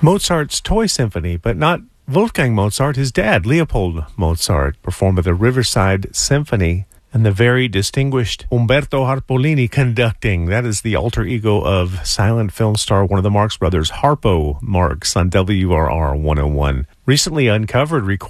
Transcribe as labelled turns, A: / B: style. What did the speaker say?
A: Mozart's Toy Symphony, but not Wolfgang Mozart. His dad, Leopold Mozart, performed at the Riverside Symphony, and the very distinguished Umberto Harpolini conducting. That is the alter ego of silent film star, one of the Marx Brothers, Harpo Marx, on WRR 101. Recently uncovered